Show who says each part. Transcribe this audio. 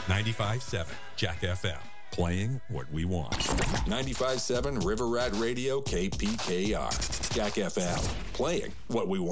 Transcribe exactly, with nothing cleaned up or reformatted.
Speaker 1: ninety-five point seven Jack F M, playing what we want.
Speaker 2: ninety-five point seven River Rat Radio, K P K R. Jack F M, playing what we want.